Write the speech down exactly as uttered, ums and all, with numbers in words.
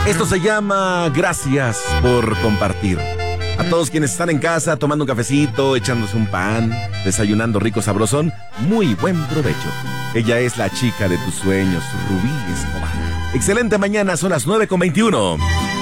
Esto se llama Gracias por compartir. A todos quienes están en casa tomando un cafecito, echándose un pan, desayunando rico sabrosón, muy buen provecho. Ella es la chica de tus sueños, Rubí Escobar. Excelente mañana, son las nueve con veintiuno.